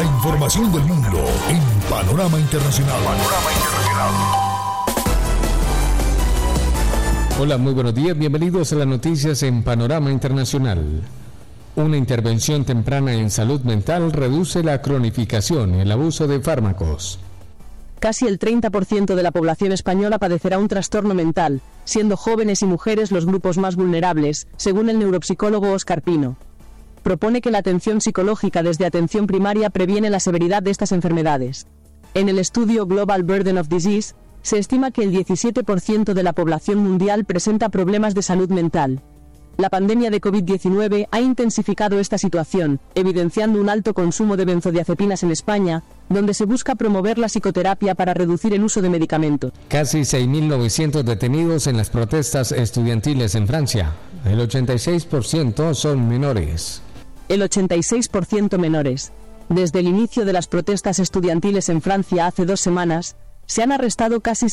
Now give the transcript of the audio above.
La información del mundo en Panorama Internacional. Hola, muy buenos días. Bienvenidos a las noticias en Panorama Internacional. Una intervención temprana en salud mental reduce la cronificación y el abuso de fármacos. Casi el 30% de la población española padecerá un trastorno mental, siendo jóvenes y mujeres los grupos más vulnerables, según el neuropsicólogo Óscar Pino. Propone que la atención psicológica desde atención primaria previene la severidad de estas enfermedades. En el estudio Global Burden of Disease, se estima que el 17% de la población mundial presenta problemas de salud mental. La pandemia de COVID-19 ha intensificado esta situación, evidenciando un alto consumo de benzodiazepinas en España, donde se busca promover la psicoterapia para reducir el uso de medicamentos. Casi 6.900 detenidos en las protestas estudiantiles en Francia. El 86% son menores. El 86% menores. Desde el inicio de las protestas estudiantiles en Francia hace 2 semanas, se han arrestado casi